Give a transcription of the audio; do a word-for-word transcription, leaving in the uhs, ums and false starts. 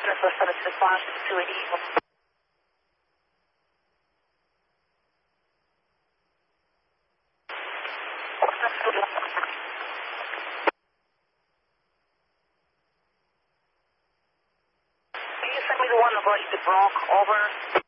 this was seven six one two eighty. Can you send me the one about the Bronx over?